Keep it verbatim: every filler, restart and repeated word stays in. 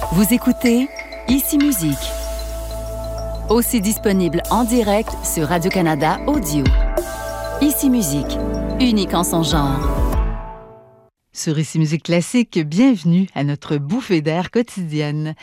Vous écoutez Ici Musique, aussi disponible en direct sur Radio-Canada Audio. Ici Musique, unique en son genre. Sur Ici Musique Classique, bienvenue à notre bouffée d'air quotidienne.